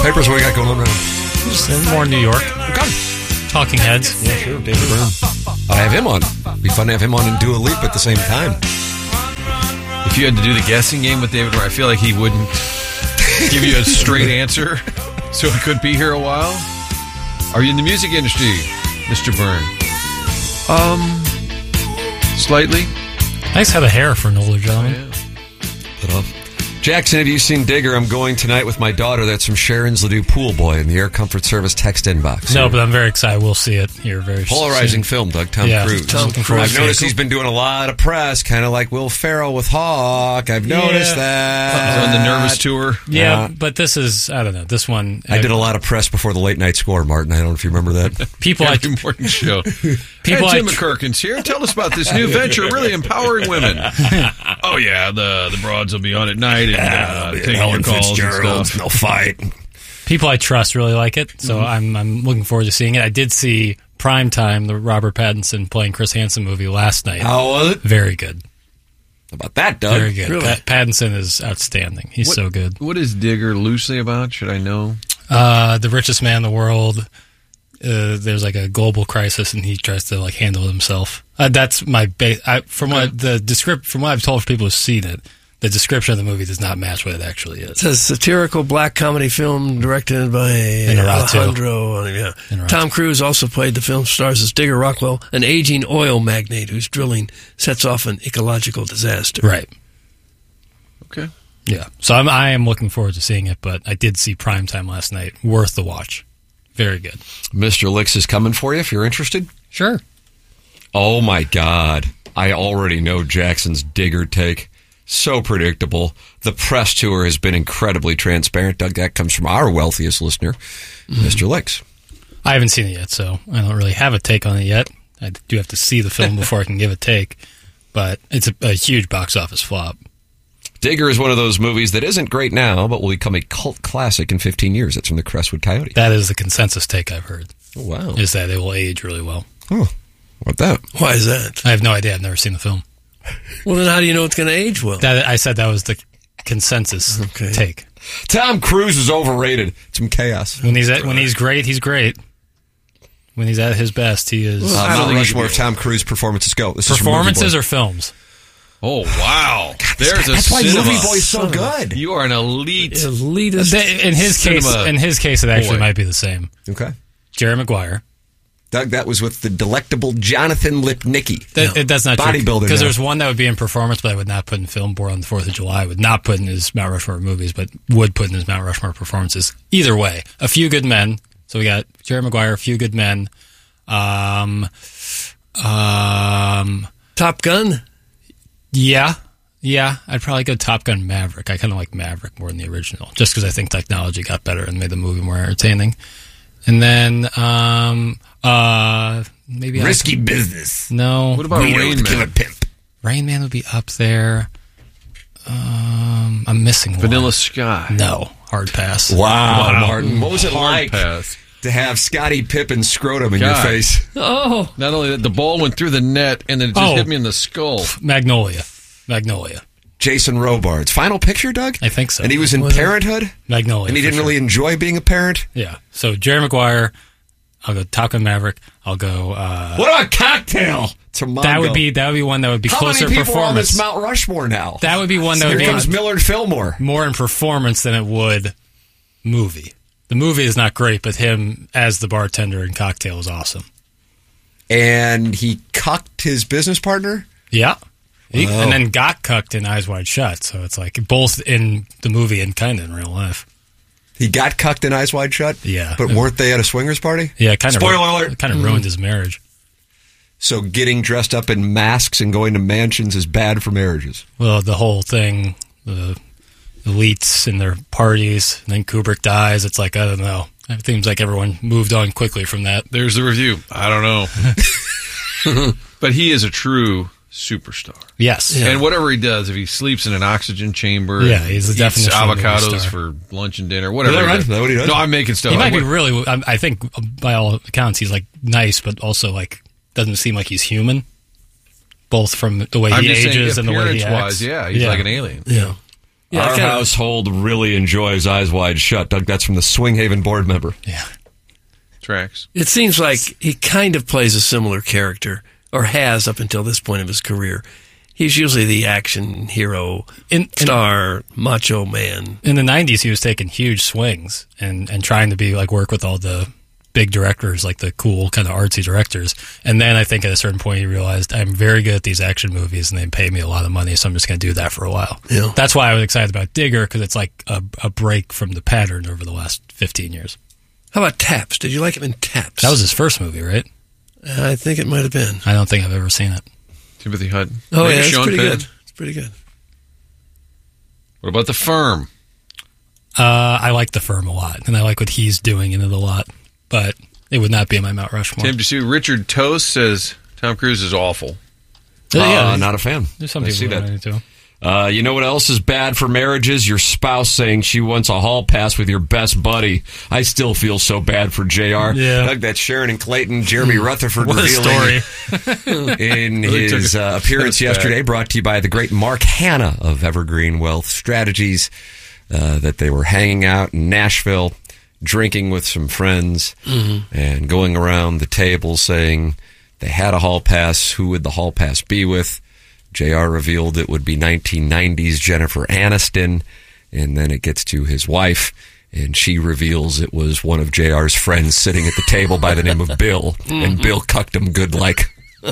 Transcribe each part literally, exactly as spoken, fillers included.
Papers, what we got going on now? Just more New York. Okay. Talking Heads. Yeah, sure. David Byrne. I have him on. It'd be fun to have him on and Dua Lipa at the same time. If you had to do the guessing game with David Byrne, I feel like he wouldn't give you a straight answer, so he could be here a while. Are you in the music industry, Mister Byrne? Um, slightly. Nice head of hair for an older gentleman. Put off. Jackson, have you seen Digger? I'm going tonight with my daughter. That's from Sharon's Ladue Pool Boy in the Air Comfort Service text inbox. No, but I'm very excited. We'll see it here very soon. Polarizing film, Doug. Tom yeah, Cruise. Tom Cruise. I've noticed he's been doing a lot of press, kind of like Will Ferrell with Hawk. I've noticed yeah. that. On the Nervous tour. Yeah, Yeah. but this is, I don't know, this one. I did a lot of press before the late night score, Martin. I don't know if you remember that. People I, Every morning show. people hey, Tim I, McCurkin's here. Tell us about this new venture, really empowering women. Oh, yeah, the the broads will be on at night and uh, taking your calls and stuff. They'll fight. people I trust really like it, so Mm-hmm. I'm I'm looking forward to seeing it. I did see Primetime, the Robert Pattinson playing Chris Hansen movie last night. How was it? Very good. How about that, Doug? Very good. Really? Pat- Pattinson is outstanding. He's What- so good. What is Digger loosely about? Should I know? Uh, the richest man in the world. Uh, there's like a global crisis, and he tries to like handle it himself. Uh, that's my ba- I, from what the descript from what I've told people who've seen it. The description of the movie does not match what it actually is. It's a satirical black comedy film directed by Inarritu. Alejandro. Yeah. Inarritu. Tom Cruise also played the film stars as Digger Rockwell, an aging oil magnate whose drilling sets off an ecological disaster. Right. Okay. Yeah. So I'm, I am looking forward to seeing it, but I did see Primetime last night. Worth the watch. Very good. Mister Licks is coming for you if you're interested. Sure. Oh, my God. I already know Jackson's Digger take. So predictable. The press tour has been incredibly transparent. Doug, that comes from our wealthiest listener, mm-hmm. Mister Licks. I haven't seen it yet, so I don't really have a take on it yet. I do have to see the film before I can give a take, but it's a, a huge box office flop. Digger is one of those movies that isn't great now, but will become a cult classic in fifteen years. That's from the Crestwood Coyote. That is the consensus take I've heard. Oh, wow. Is that it will age really well. Oh, what that? Why is that? I have no idea. I've never seen the film. Well, then how do you know it's going to age well? That I said that was the consensus Okay. take. Tom Cruise is overrated. Some chaos. When he's at, when he's great, he's great. When he's at his best, he is. Uh, I don't Mount think Rushmore he of could be- Tom Cruise performances go. This is from Performances Movie Boy. or films? Oh, wow. There's a That's why cinema. Movie Boy's so good. You are an elite. Elitist. In his case, Cinema in his case, it actually boy. might be the same. Okay. Jerry Maguire. Doug, that was with the delectable Jonathan Lipnicki. That, it- that's not true. Bodybuilder Because now. there's one that would be in performance, but I would not put in film. Born on the fourth of July. I would not put in his Mount Rushmore movies, but would put in his Mount Rushmore performances. Either way, A Few Good Men. So we got Jerry Maguire, A Few Good Men. Um, um, Top Gun? yeah. Yeah, I'd probably go Top Gun Maverick. I kind of like Maverick more than the original, just because I think technology got better and made the movie more entertaining. And then, um, uh, maybe Risky I, Business. no. What about Guido Rain the Killer Man? Pimp. Rain Man would be up there. Um, I'm missing one. Vanilla Sky. No, hard pass. Wow, Wow. Martin. What was it Hard like pass. to have Scottie Pippen's scrotum in God. your face? Oh. Not only that, the ball went through the net and then it just Oh. hit me in the skull. Magnolia. Magnolia. Jason Robards. Final picture, Doug? I think so. And he was in Was it? Parenthood? Magnolia. And he for didn't sure. really enjoy being a parent? Yeah. So Jerry Maguire. I'll go Top Gun Maverick. I'll go. Uh, What about Cocktail? It's a that would be that would be one that would be How closer many people are on performance. this Mount Rushmore now? That would be one that Here would comes be Millard Fillmore. more in performance than it would movie. The movie is not great, but him as the bartender in Cocktail is awesome. And he cucked his business partner? Yeah. He, Wow. and then got cucked in Eyes Wide Shut. So it's like both in the movie and kind of in real life. He got cucked in Eyes Wide Shut? Yeah. But weren't they at a swingers party? Yeah, kind of. Spoiler alert. Kind of ruined his marriage. So getting dressed up in masks and going to mansions is bad for marriages. Well, the whole thing, the elites and their parties, and then Kubrick dies. It's like, I don't know. It seems like everyone moved on quickly from that. There's the review. I don't know. But he is a true superstar. Yes. And whatever he does, if he sleeps in an oxygen chamber, Yeah, he's the eats definition of a movie avocados star. for lunch and dinner, whatever. Is that he right? does. Is that what he does? No, I'm making stuff He up. might be What- really, I I think by all accounts, he's like nice, but also like doesn't seem like he's human. Both from the way I'm he just saying, ages and the way he acts. appearance-wise, yeah, he's like an alien. Yeah. Yeah, Our kinda- household really enjoys Eyes Wide Shut. Doug, that's from the Swinghaven board member. Yeah. Tracks. It seems like he kind of plays a similar character, or has up until this point of his career. He's usually the action hero, In, in, star, macho man. in the nineties, he was taking huge swings and, and trying to be like work with all the big directors, like the cool kind of artsy directors. And then I think at a certain point he realized I'm very good at these action movies and they pay me a lot of money, so I'm just going to do that for a while. Yeah. That's why I was excited about Digger, because it's like a, a break from the pattern over the last fifteen years. How about Taps? Did you like him in Taps? That was his first movie, right? I think it might have been. I don't think I've ever seen it. Timothy Hutton. Oh, Maybe yeah, it's Sean pretty Penn. good. It's pretty good. What about The Firm? Uh, I like The Firm a lot, and I like what he's doing in it a lot, but it would not be in my Mount Rushmore. Tim, did you see Richard Toast says Tom Cruise is awful? Uh, yeah, Uh, not a fan. there's some I people see who that. are into. Uh, you know what else is bad for marriages? Your spouse saying she wants a hall pass with your best buddy. I still feel so bad for J R. Yeah. Doug, that's Sharon and Clayton, Jeremy Rutherford What a revealing story. in Really took his a uh, appearance step back. yesterday, brought to you by the great Mark Hanna of Evergreen Wealth Strategies, uh, that they were hanging out in Nashville, drinking with some friends, and going around the table saying they had a hall pass. Who would the hall pass be with? J R revealed it would be nineteen nineties Jennifer Aniston, and then it gets to his wife, and she reveals it was one of J R's friends sitting at the table by the name of Bill, and Bill cucked him good like.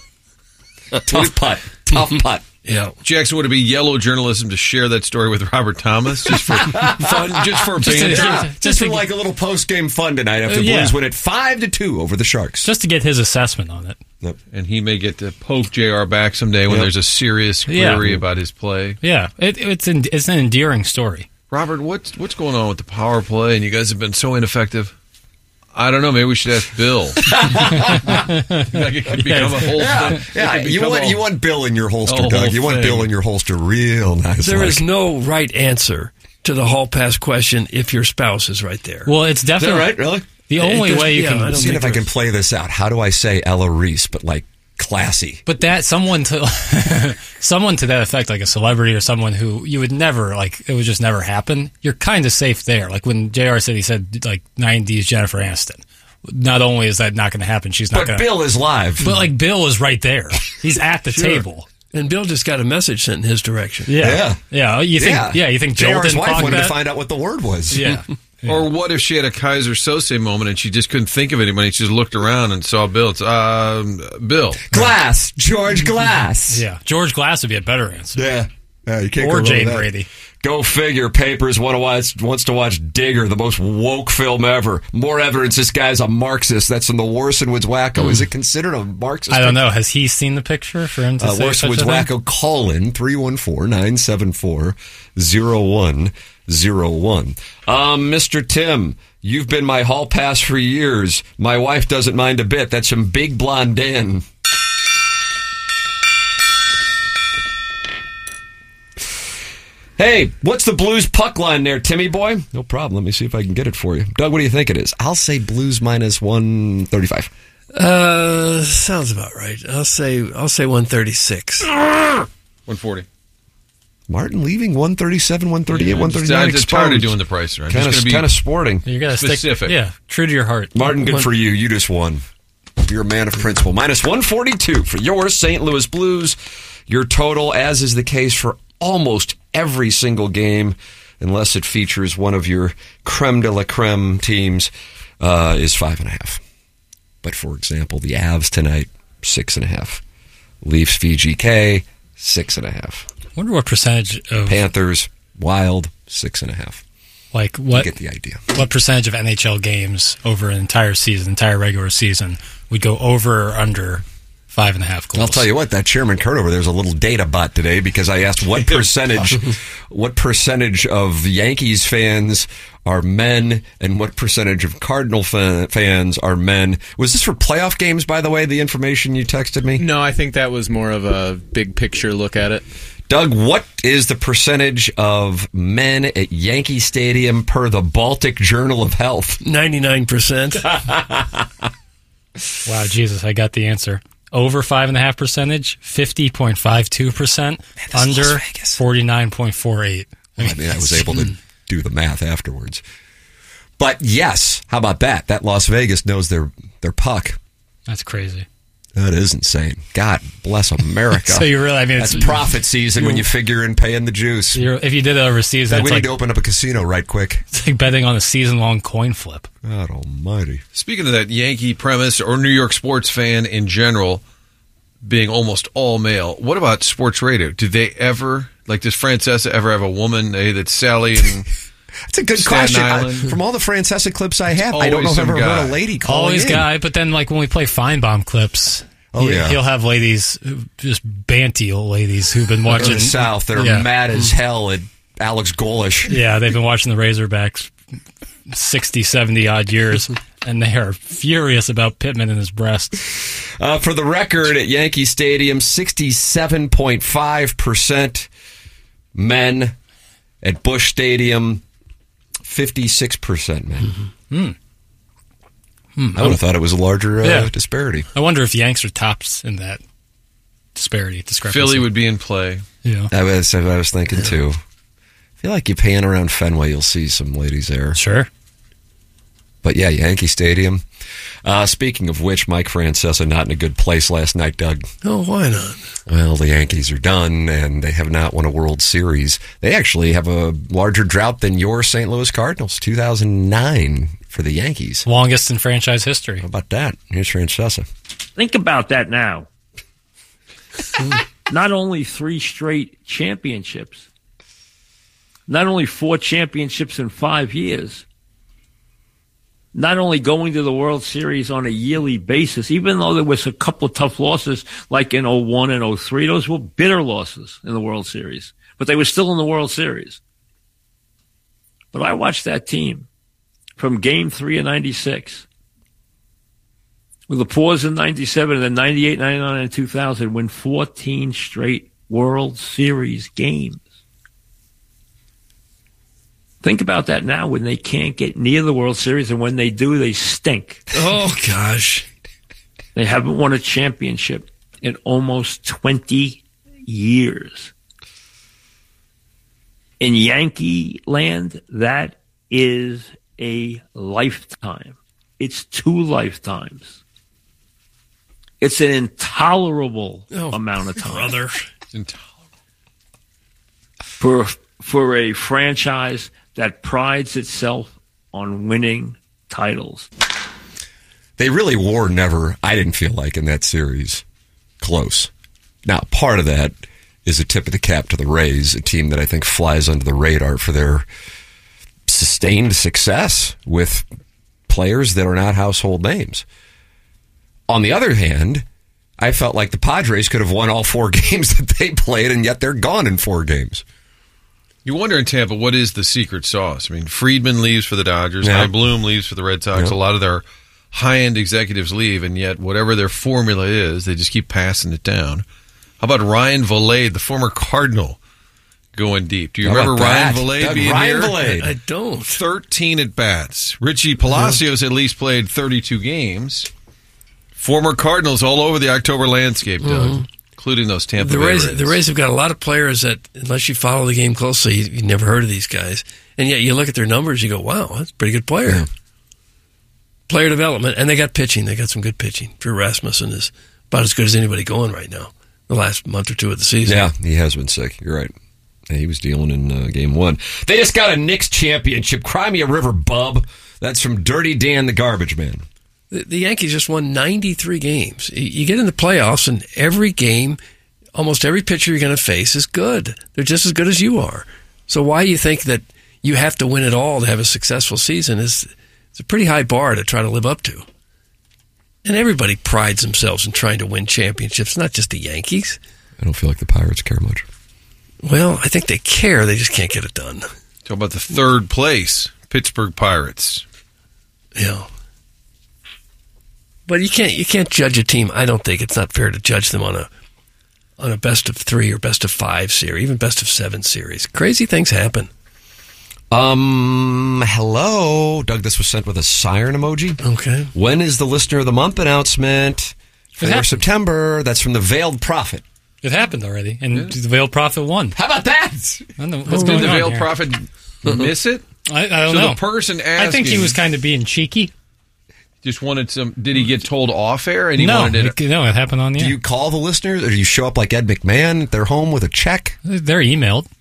Tough putt. Tough putt. Yeah. Jackson, would it be yellow journalism to share that story with Robert Thomas just for fun, just for Just to- banter? yeah. Just, Just for to- like a little post-game fun tonight after Uh, yeah. Blues win it five to two over the Sharks. Just to get his assessment on it. And he may get to poke J R back someday when Yep. there's a serious Yeah. query about his play. Yeah, it, it's an, it's an endearing story. Robert, what's what's going on with the power play? And you guys have been so ineffective. I don't know. Maybe we should ask Bill. Like it could become a whole Yeah, thing. yeah. It could You become want a- you want Bill in your holster, a whole Doug. You want thing. Bill in your holster real nice. There like. is no right answer to the hall pass question if your spouse is right there. Well, it's Is that definitely right? Really? the It only does- way you yeah, I can. don't Seeing think if I there can play this out. How do I say Ella Reese, but like classy? But that someone to someone to that effect, like a celebrity or someone who you would never like, it would just never happen. You're kind of safe there. Like when J R said he said like nineties Jennifer Aniston. Not only is that not going to happen, she's not But going to. Bill is live. But like Bill is right there. He's at the Sure. table. And Bill just got a message sent in his direction. Yeah, Yeah. yeah. You think? Yeah, you think J Joel R's didn't wife clock wanted that? to find out what the word was. Yeah. Or what if she had a Kaiser Sose moment and she just couldn't think of anybody? She just looked around and saw Bill. It's um, Bill. Glass, George Glass. Yeah. George Glass would be a better answer. Yeah. Yeah, you can't go Or wrong Jane with that. Brady. Go figure. Papers want to watch, wants to watch Digger, the most woke film ever. More evidence this guy's a Marxist. That's in the Warson Woods Wacko. Is it considered a Marxist? I don't know. Has he seen the picture for him to Uh, say Warson such Woods a thing? Wacko, call in three one four, nine seven four, zero one zero one. Um, Mister Tim, you've been my hall pass for years. My wife doesn't mind a bit. That's from Big Blondin. Hey, what's the Blues puck line there, Timmy boy? No problem. Let me see if I can get it for you. Doug, what do you think it is? I'll say Blues minus one thirty-five. Uh, sounds about right. I'll say I'll say one thirty-six. one forty. Martin leaving one thirty-seven, one thirty-eight, one thirty-nine. I'm just tired of doing the price right. Kind Just of, gonna be kind of sporting. You gotta Specific. stick. Yeah, true to your heart. Martin, good One- for you. You just won. You're a man of principle. Minus one forty-two for your Saint Louis Blues. Your total, as is the case for almost every single game, unless it features one of your creme de la creme teams, uh, is five and a half. But for example, the Avs tonight, six and a half. Leafs V G K, six and a half. I wonder what percentage of Panthers, Wild, six and a half. like You what get the idea. what percentage of N H L games over an entire season, entire regular season, would go over or under five and a half goals? I'll tell you what, that Chairman Kurt over there's a little data bot today because I asked what percentage, what percentage of Yankees fans are men and what percentage of Cardinal fa- fans are men. Was this for playoff games, by the way, the information you texted me? No, I think that was more of a big picture look at it. Doug, what is the percentage of men at Yankee Stadium per the Baltic Journal of Health? ninety-nine percent. Wow, Jesus, I got the answer. Over five and a half percentage, fifty point five two percent. that's Las Under Vegas. forty nine point four eight. Well, I mean, I was able to do the math afterwards. But yes, how about that? That Las Vegas knows their their puck. That's crazy. That is insane. God bless America. So you really, I mean, that's it's profit season when you figure in paying the juice. You're, if you did it overseas, That that's we like, need to open up a casino right quick. it's like betting on a season-long coin flip. God almighty. Speaking of that Yankee premise or New York sports fan in general being almost all male, what about sports radio? Do they ever, like, does Francesa ever have a woman, hey, that's Sally and That's a good Staten question. I, Island? from all the Francesa clips I have, I don't know always if I've some ever heard guy. a lady calling Always in. guy, but then like when we play Feinbaum clips, Oh, he, yeah. he'll have ladies, who- just banty old ladies who've been in watching the South that are yeah. mad as hell at Alex Golish. Yeah, they've been watching the Razorbacks sixty, seventy odd years, and they are furious about Pittman and his breast. Uh, for the record, at Yankee Stadium, sixty-seven point five percent men. At Busch Stadium, fifty-six percent men. Hmm. Hmm. I would have thought it was a larger uh, Yeah. disparity. I wonder if the Yanks are tops in that disparity, discrepancy. Philly would be in play? Yeah. That was what I was thinking, too. I feel like you pan around Fenway, you'll see some ladies there. Sure. But yeah, Yankee Stadium. Uh, speaking of which, Mike Francesa not in a good place last night, Doug. Oh, why not? Well, the Yankees are done, and they have not won a World Series. They actually have a larger drought than your Saint Louis Cardinals, two thousand nine for the Yankees. Longest in franchise history. How about that? Here's Francesa. Think about that now. Not only three straight championships, not only four championships in five years, not only going to the World Series on a yearly basis, even though there was a couple of tough losses like in oh one and oh three, those were bitter losses in the World Series, but they were still in the World Series. But I watched that team from game three of ninety-six with a pause in ninety-seven and then ninety-eight, ninety-nine, and two thousand win fourteen straight World Series games. Think about that now when they can't get near the World Series, and when they do, they stink. Oh, gosh. They haven't won a championship in almost twenty years. In Yankee land, that is a lifetime. It's two lifetimes. It's an intolerable Oh, amount of time. Brother. For, for a franchise that prides itself on winning titles. They really were never, I didn't feel like, in that series, close. Now, part of that is a tip of the cap to the Rays, a team that I think flies under the radar for their sustained success with players that are not household names. On the other hand, I felt like the Padres could have won all four games that they played, and yet they're gone in four games. You wonder in Tampa, what is the secret sauce? I mean, Friedman leaves for the Dodgers. Yeah. Ty Bloom leaves for the Red Sox. Yeah. A lot of their high-end executives leave, and yet whatever their formula is, they just keep passing it down. How about Ryan Vilade, the former Cardinal, going deep? Do you How remember about Ryan that? Vilade Doug, being Ryan here? Vilade. I don't. thirteen at-bats. Richie Palacios at least played thirty-two games. Former Cardinals all over the October landscape, Doug, including those Tampa The Bay Rays, Rays. the Rays have got a lot of players that, unless you follow the game closely, you, you never heard of these guys. And yet you look at their numbers, you go, wow, that's a pretty good player. Yeah. Player development, and they got pitching. They got some good pitching. Drew Rasmussen is about as good as anybody going right now, the last month or two of the season. Yeah, he has been sick. You're right. Yeah, he was dealing in uh, game one. They just got a Knicks championship. Cry me a river, bub. That's from Dirty Dan, the garbage man. The, the Yankees just won ninety-three games. You, you get in the playoffs, and every game, almost every pitcher you're going to face is good. They're just as good as you are. So why you think that you have to win it all to have a successful season is it's a pretty high bar to try to live up to. And everybody prides themselves in trying to win championships, not just the Yankees. I don't feel like the Pirates care much. Well, I think they care. They just can't get it done. Talk about the third place, Pittsburgh Pirates. Yeah. But you can't you can't judge a team. I don't think it's not fair to judge them on a on a best of three or best of five series, even best of seven series. Crazy things happen. Um, hello. Doug, this was sent with a siren emoji. Okay. When is the Listener of the Month announcement for Is that- September? That's from the Veiled Prophet. It happened already, and yeah. the Veiled Prophet won. How about that? I don't know what's Did going the on Veiled here. Prophet miss it? I, I don't so know. the person asking, I think he was kind of being cheeky. Just wanted some. Did he get told off air? And he no, wanted it. it, no, it happened on the Do air. you call the listeners, or do you show up like Ed McMahon at their home with a check? They're emailed.